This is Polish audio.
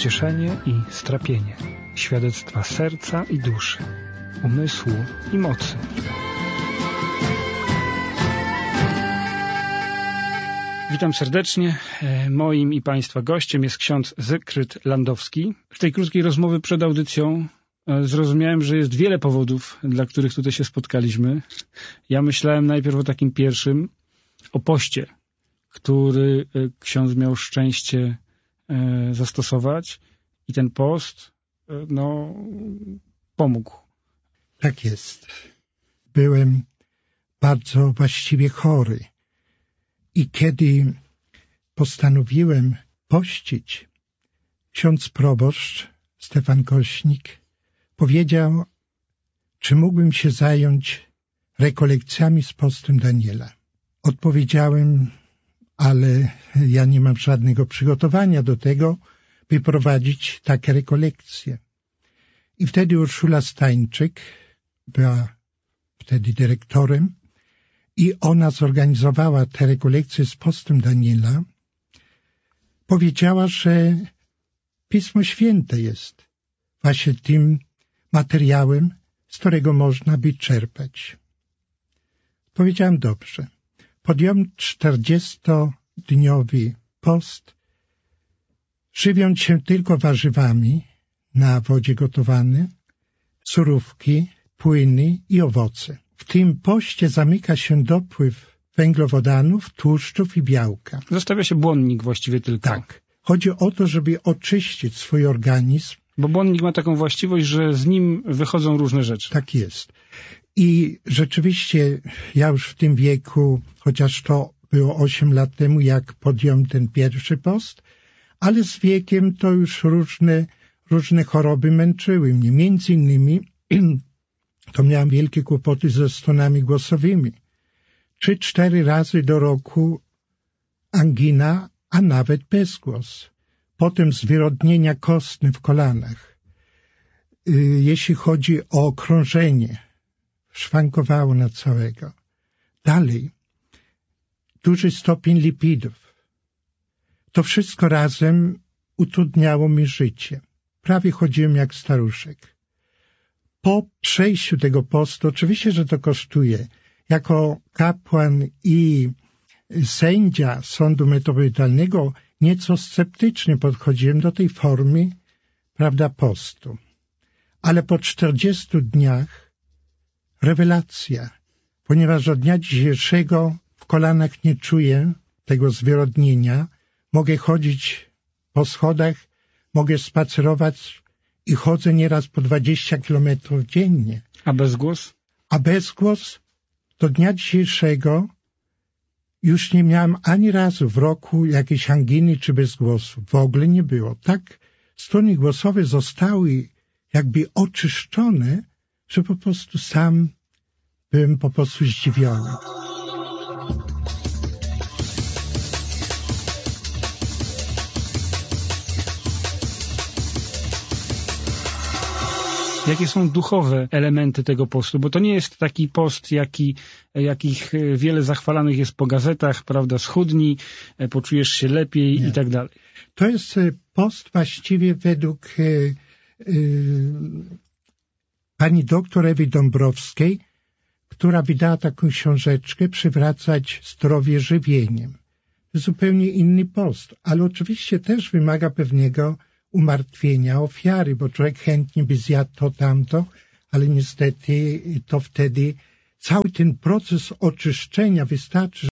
pocieszenie i strapienie, świadectwa serca i duszy, umysłu i mocy. Witam serdecznie. Moim i Państwa gościem jest ksiądz Zygfryd Landowski. W tej krótkiej rozmowie przed audycją zrozumiałem, że jest wiele powodów, dla których tutaj się spotkaliśmy. Ja myślałem najpierw o takim pierwszym, o poście, który ksiądz miał szczęście zastosować i ten post pomógł. Tak jest. Byłem bardzo właściwie chory i kiedy postanowiłem pościć, ksiądz proboszcz Stefan Kośnik powiedział, czy mógłbym się zająć rekolekcjami z postem Daniela. Odpowiedziałem, ale ja nie mam żadnego przygotowania do tego, by prowadzić takie rekolekcje. I wtedy Urszula Stańczyk była wtedy dyrektorem i ona zorganizowała te rekolekcje z postem Daniela. Powiedziała, że Pismo Święte jest właśnie tym materiałem, z którego można by czerpać. Powiedziałem, dobrze. Podjąłem 40-dniowy post, żywiąc się tylko warzywami na wodzie gotowane, surówki, płyny i owoce. W tym poście zamyka się dopływ węglowodanów, tłuszczów i białka. Zostawia się błonnik właściwie tylko. Tak. Chodzi o to, żeby oczyścić swój organizm. Bo błonnik ma taką właściwość, że z nim wychodzą różne rzeczy. Tak jest. I rzeczywiście ja już w tym wieku, chociaż to było 8 lat temu, jak podjąłem ten pierwszy post, ale z wiekiem to już różne choroby męczyły mnie. Między innymi to miałem wielkie kłopoty ze stonami głosowymi. 3-4 razy do roku angina, a nawet bezgłos. Potem zwyrodnienia kostne w kolanach. Jeśli chodzi o krążenie, szwankowało na całego. Dalej, duży stopień lipidów. To wszystko razem utrudniało mi życie. Prawie chodziłem jak staruszek. Po przejściu tego postu, oczywiście, że to kosztuje. Jako kapłan i sędzia Sądu Metropolitalnego nieco sceptycznie podchodziłem do tej formy, postu. Ale po 40 dniach rewelacja, ponieważ od dnia dzisiejszego w kolanach nie czuję tego zwyrodnienia, mogę chodzić po schodach, mogę spacerować i chodzę nieraz po 20 kilometrów dziennie. A bezgłos? A bezgłos do dnia dzisiejszego już nie miałem ani razu w roku jakiejś anginy czy bezgłosu. W ogóle nie było. Tak struny głosowe zostały jakby oczyszczone, że po prostu sam byłem po prostu zdziwiony. Jakie są duchowe elementy tego postu? Bo to nie jest taki post, jakich wiele zachwalanych jest po gazetach, prawda, schudnij, poczujesz się lepiej i tak dalej. To jest post właściwie według pani doktor Ewy Dąbrowskiej, która wydała taką książeczkę Przywracać zdrowie żywieniem. To zupełnie inny post, ale oczywiście też wymaga pewnego umartwienia, ofiary, bo człowiek chętnie by zjadł to, tamto, ale niestety to wtedy cały ten proces oczyszczenia wystarczy,